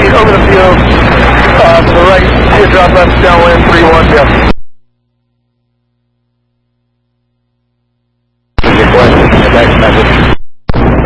feet over the field, to the right, teardrop left, downwind, 3-1, yeah. Your question, the next message.